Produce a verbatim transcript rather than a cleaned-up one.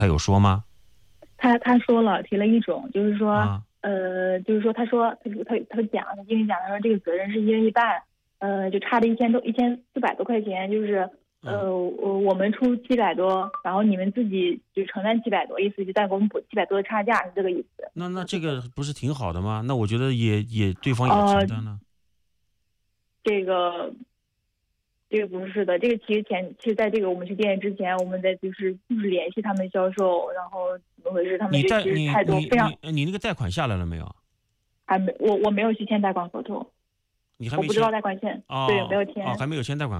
他有说吗？ 他他说了，提了一种，就是说， 啊， 呃，就是说，他说，他说他他讲，他经理讲，他说这个责任是一人一半，呃，就差了一千多一千四百多块钱，就是， 嗯， 呃，我我们出七百多，然后你们自己就承担七百多，意思就再给我们补七百多的差价，是这个意思。 那那这个不是挺好的吗？那我觉得也也对方也承呃， 担了。 这个这个不是的，这个其实前其实在这个我们去店之前，我们在就是就是联系他们销售，然后怎么回事，他们你贷就其实你你态度非常。 你你那个贷款下来了没有？ 还没我我没有去签贷款合同， 你还我不知道没签？ 贷款线，对，没哦哦， 有签。 还没有签贷款